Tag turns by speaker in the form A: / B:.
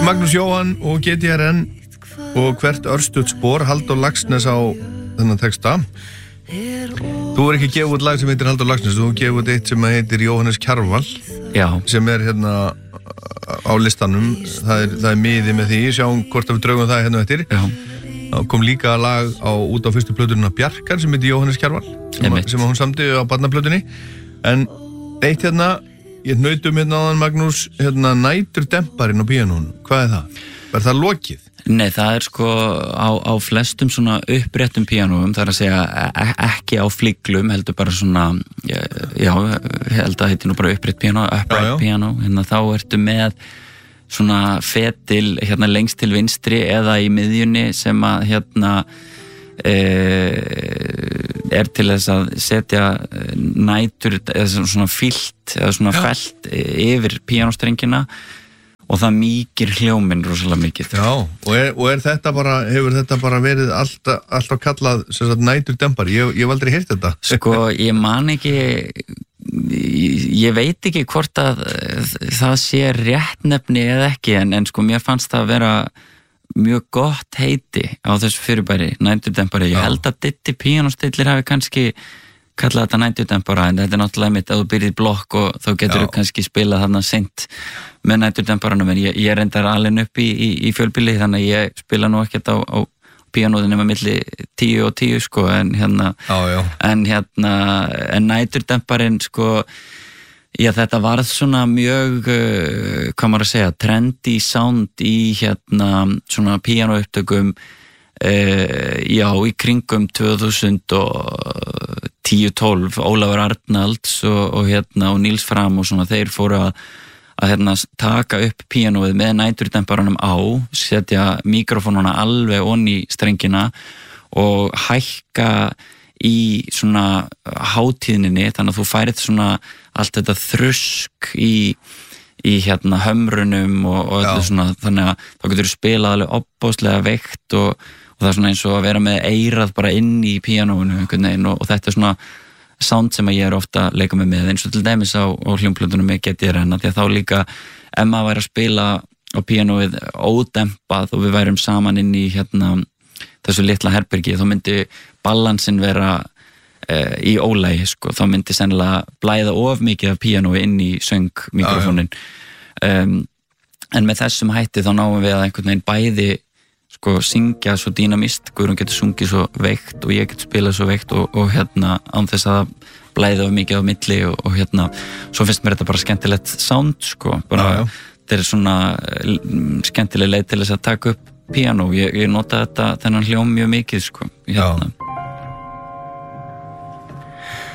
A: Magnús Jóhann og GTRN og hvert örstutt spor Halldór Laxness á þennan texta. Þú ekki gefið út lag sem heitir Halldór Laxness, þú gefið út eitt sem heitir Jóhannes Kjarval.
B: Já. Sem
A: hérna á listanum. Það er miði með því, sjáum hvort við draugum það hérna eftir.
B: Já.
A: Það kom líka lag út á fyrstu plötunina Bjarkar sem heitir Jóhannes Kjarval, sem hún samdi á barnaplötunni. En eitt hérna, ég nautum hérna áðan Magnús, hérna næturdemparinn á píanónu. Hvað er það? Er það lokið?
B: Nei, það er sko á flestum svona uppréttum píanóum, það er að segja ekki á fliglum, heldur bara svona, já, held að heitir nú bara upprétt píanó, upright píanó, hérna þá ertu með svona fetil hérna lengst til vinstri eða í miðjunni sem að hérna er til þess að setja nætur eða svona fílt eða svona felt yfir píanóstrengina og það mýkir hljóminn rosalega mikið.
A: Já, og er þetta bara, hefur þetta bara verið alltaf kallað sem sagt næturdempari? Ég hef aldrei heyrt þetta.
B: Sko, ég man ekki, ég veit ekki hvort að það sé réttnefni eða ekki, en sko mér fannst það að vera mjög gott heiti á þessu fyrirbæri, næturdempari. Ég held að Diddi píanóstillir hafi kannski kallað þetta næturdempara, en þetta er náttúrulega mitt að þú byrjið blokk og þá getur þú kannski spilað þarna seint með næturdemparanum, en ég er reyndar alin upp í fjölbýli, þannig að ég spila nú ekkert á píanóðu nema milli 10 og 10 sko, en næturdemparin sko, já þetta varð svona mjög, hvað maður að segja, trendy sound í svona píanóupptökum, já í kringum 2010-12, Ólafur Arnalds og Níls Fram og svona, þeir fóru að taka upp píanóið með næturdemparanum á, setja mikrofónuna alveg onni strengina og hækka í svona hátíðninni, þannig að þú færið svona allt þetta þrusk í hömrunum og öllu svona, þannig að þá getur þú spilað alveg opbóðslega veikt og það er svona eins og að vera með eyrað bara inn í píanóinu einhvern veginn og þetta er svona sound sem að ég er ofta að leika með eins og til dæmis á hljómplötunum með GTRN, því að þá líka ef maður væri að spila á píanóið ódempað og við værum saman inn í þessu litla herbergi, þá myndi balansin vera í ólægi sko, þá myndi sennilega blæða of mikið af píanói inn í söngmikrofónin, en með þessum hætti þá náum við að einhvern veginn bæði sko syngja svo dýnamist, Guðrún getur sungið svo veikt og ég getur spilað svo veikt og án þess að blæða of mikið á milli og svo finnst mér þetta bara skemmtilegt sound sko, bara þetta er svona skemmtileg leið til þess að taka upp píanó, ég nota þennan hljóm mjög mikið sko,